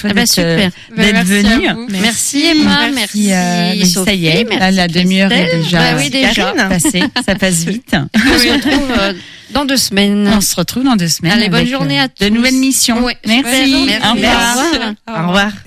toi Ah bah, super. d'être venue. Merci Emma, merci Sophie, ça y est, merci là, la demi-heure est Christelle. déjà, Bah oui, déjà. passée. Ça passe vite. On se retrouve dans 2 semaines. On se retrouve dans 2 semaines. Allez, bonne avec, journée à tous. de nouvelles missions. Ouais, merci. super. Au revoir. Au revoir. Au revoir.